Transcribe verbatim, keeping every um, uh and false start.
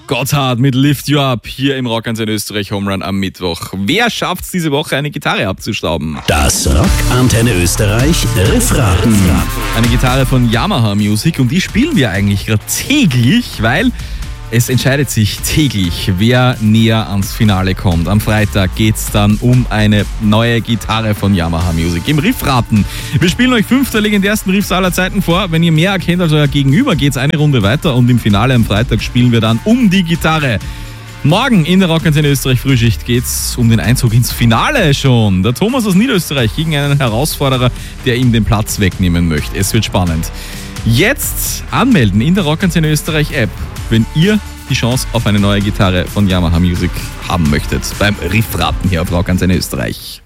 Gotthard mit Lift You Up hier im Rockantenne Österreich Home Run am Mittwoch. Wer schafft es diese Woche, eine Gitarre abzustauben? Das Rockantenne Österreich Riffraten. Eine Gitarre von Yamaha Music und die spielen wir eigentlich gerade täglich, weil es entscheidet sich täglich, wer näher ans Finale kommt. Am Freitag geht es dann um eine neue Gitarre von Yamaha Music im Riffraten. Wir spielen euch fünf der legendärsten Riffs aller Zeiten vor. Wenn ihr mehr erkennt als euer Gegenüber, geht es eine Runde weiter und im Finale am Freitag spielen wir dann um die Gitarre. Morgen in der Rockantenne Österreich Frühschicht geht es um den Einzug ins Finale schon. Der Thomas aus Niederösterreich gegen einen Herausforderer, der ihm den Platz wegnehmen möchte. Es wird spannend. Jetzt anmelden in der Rockantenne Österreich App, wenn ihr die Chance auf eine neue Gitarre von Yamaha Music haben möchtet. Beim Riffraten hier auf Rockantenne Österreich.